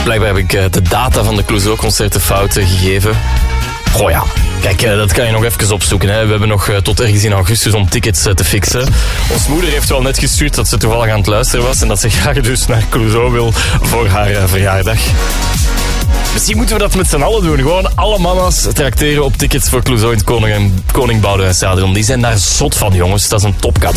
Blijkbaar heb ik de data van de Clouseau-concerten fout gegeven. Goh ja, kijk, dat kan je nog even opzoeken. Hè. We hebben nog tot ergens in augustus om tickets te fixen. Ons moeder heeft wel net gestuurd dat ze toevallig aan het luisteren was en dat ze graag dus naar Clouseau wil voor haar verjaardag. Misschien moeten we dat met z'n allen doen. Gewoon alle mama's trakteren op tickets voor Clouseau in het Koning Boudewijn Stadion. Die zijn daar zot van, jongens. Dat is een topcadeau.